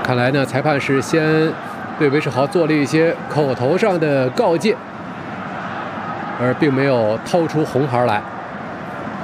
看来呢，裁判是先对韦世豪做了一些口头上的告诫，而并没有掏出红牌来。